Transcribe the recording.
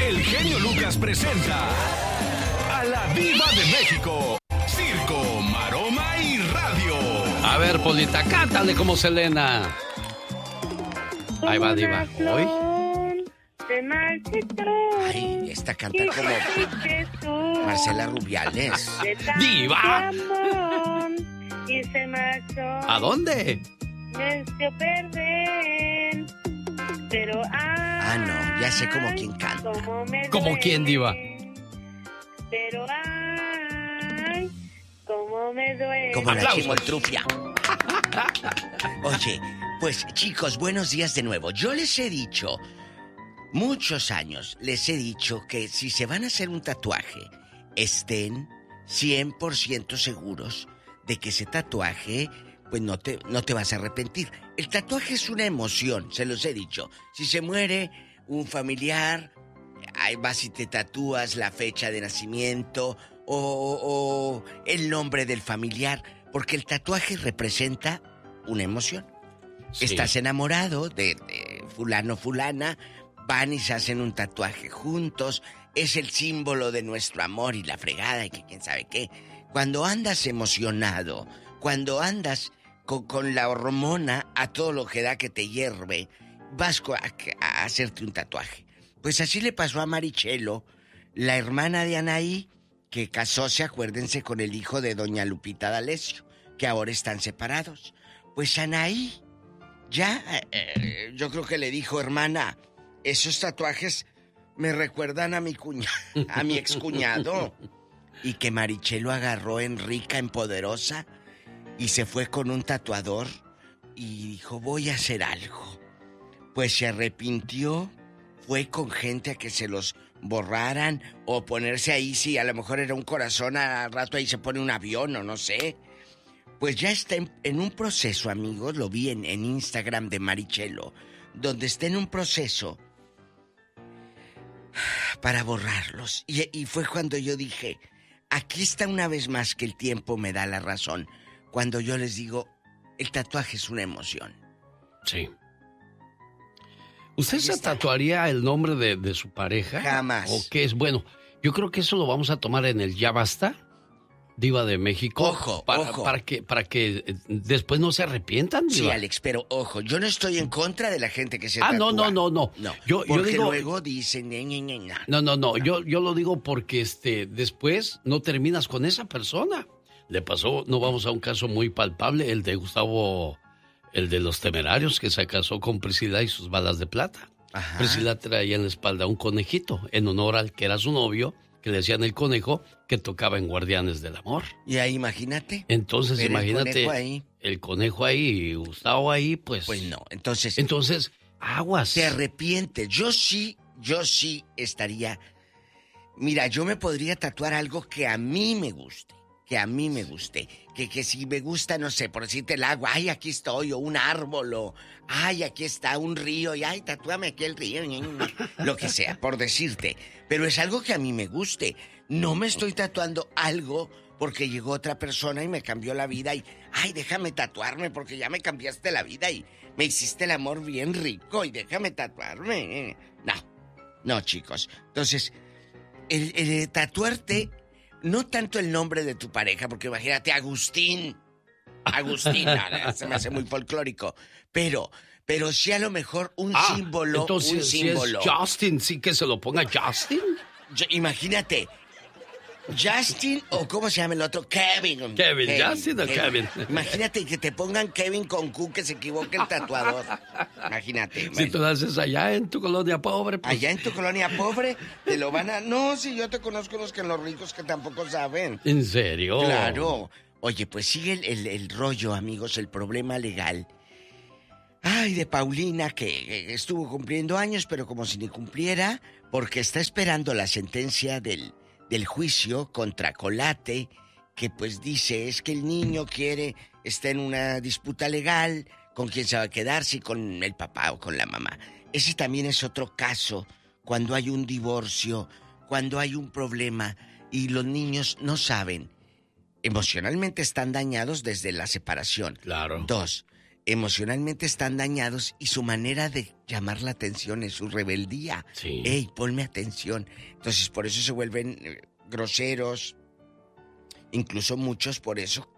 El genio Lucas presenta a la Diva de México. Circo, maroma y radio. A ver, Polita, cántale como Selena. Ahí va, Diva. ¿Hoy? Se marchitó. Ay, esta canta como Marcela Rubiales. ¡Diva! Y se marchó. ¿A dónde? Me dio perder. Pero no, ya sé como quién canta. ¿Cómo quién, Diva? Pero cómo me duele. Como la chimoltrufia. Oye, pues chicos, buenos días de nuevo. Yo les he dicho, muchos años, les he dicho que si se van a hacer un tatuaje, estén 100% seguros de que ese tatuaje, pues no te vas a arrepentir. El tatuaje es una emoción, se los he dicho. Si se muere un familiar, ahí vas y te tatúas la fecha de nacimiento o el nombre del familiar, porque el tatuaje representa una emoción. Sí. Estás enamorado de fulano, fulana, van y se hacen un tatuaje juntos, es el símbolo de nuestro amor y la fregada y que quién sabe qué. Cuando andas emocionado, cuando andas con la hormona a todo lo que da que te hierve, vas a hacerte un tatuaje. Pues así le pasó a Marichelo, la hermana de Anaí, que casóse, acuérdense, con el hijo de doña Lupita D'Alessio, que ahora están separados. Pues Anaí, ya, yo creo que le dijo, hermana, esos tatuajes me recuerdan a mi excuñado. Y que Marichelo agarró en rica, en poderosa, y se fue con un tatuador y dijo, voy a hacer algo. Pues se arrepintió, fue con gente a que se los borraran o ponerse ahí, si a lo mejor era un corazón, al rato ahí se pone un avión o no sé. Pues ya está en un proceso, amigos, lo vi en Instagram de Marichelo, donde está en un proceso para borrarlos. Y fue cuando yo dije, aquí está una vez más que el tiempo me da la razón. Cuando yo les digo, el tatuaje es una emoción. Sí. ¿Usted se tatuaría el nombre de su pareja? Jamás. ¿O qué es? Bueno, yo creo que eso lo vamos a tomar en el Ya Basta, Diva de México. Ojo. Para que después no se arrepientan, Diva. Sí, Alex, pero ojo, yo no estoy en contra de la gente que se tatúa. No. Yo digo, luego dicen... No. Yo lo digo porque después no terminas con esa persona. Le pasó, no vamos a un caso muy palpable, el de Gustavo, el de los Temerarios, que se casó con Priscila y sus balas de plata. Ajá. Priscila traía en la espalda un conejito, en honor al que era su novio, que le decían el conejo, que tocaba en Guardianes del Amor. Y ahí, imagínate. Entonces, imagínate, el conejo ahí y Gustavo ahí, pues... Pues no, entonces... aguas. Te arrepientes. Yo sí estaría... Mira, yo me podría tatuar algo que a mí me guste. Que si me gusta, no sé, por decirte el agua, ay, aquí estoy, o un árbol, o ay, aquí está un río, y ay, tatúame aquí el río, lo que sea, por decirte. Pero es algo que a mí me guste. No me estoy tatuando algo porque llegó otra persona y me cambió la vida y, ay, déjame tatuarme porque ya me cambiaste la vida y me hiciste el amor bien rico y déjame tatuarme. No, chicos. Entonces, el tatuarte... No tanto el nombre de tu pareja, porque imagínate, Agustín, se me hace muy folclórico. Pero sí a lo mejor un símbolo, entonces, un símbolo. Si es Justin, sí que se lo ponga Justin. Imagínate, Justin o ¿cómo se llama el otro? Kevin, Justin o Kevin. Imagínate que te pongan Kevin con Q, que se equivoque el tatuador. Imagínate. Si tú lo haces allá en tu colonia pobre. Pues... Allá en tu colonia pobre, te lo van a... No, si yo te conozco los ricos que tampoco saben. ¿En serio? Claro. Oye, pues sigue el rollo, amigos, el problema legal. Ay, de Paulina, que estuvo cumpliendo años, pero como si ni cumpliera, porque está esperando la sentencia del juicio contra Colate, que pues dice, es que el niño está en una disputa legal, con quién se va a quedar, si con el papá o con la mamá. Ese también es otro caso, cuando hay un divorcio, cuando hay un problema y los niños no saben, emocionalmente están dañados desde la separación. Claro. 2, emocionalmente están dañados y su manera de llamar la atención es su rebeldía. Sí. ¡Ey, ponme atención! Entonces, por eso se vuelven groseros. Incluso muchos por eso